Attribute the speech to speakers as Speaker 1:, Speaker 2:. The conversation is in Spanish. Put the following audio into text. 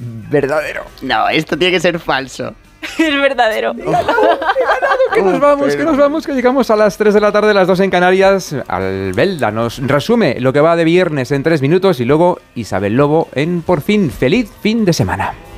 Speaker 1: verdadero.
Speaker 2: No, esto tiene que ser falso.
Speaker 3: Es verdadero.
Speaker 1: Que nos vamos, que llegamos a las 3 de la tarde, las 2 en Canarias. Albelda nos resume lo que va de viernes en 3 minutos y luego Isabel Lobo en Por fin, feliz fin de semana.